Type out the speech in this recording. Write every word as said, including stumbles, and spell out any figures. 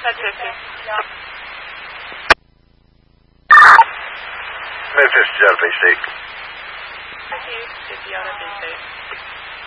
Med fifty. Med fifty, Delta State. fifty, fifty on a Bay State.